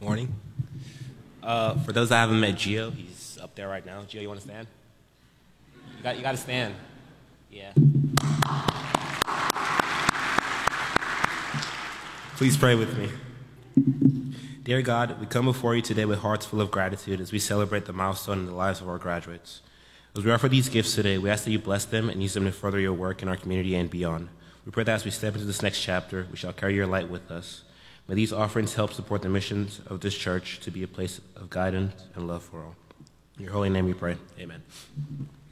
Morning. For those that haven't met Gio, he's up there right now. Gio, you want to stand? You got to stand. Yeah. Please pray with me. Dear God, we come before you today with hearts full of gratitude as we celebrate the milestone in the lives of our graduates. As we offer these gifts today, we ask that you bless them and use them to further your work in our community and beyond. We pray that as we step into this next chapter, we shall carry your light with us. May these offerings help support the missions of this church to be a place of guidance and love for all. In your holy name we pray. Amen.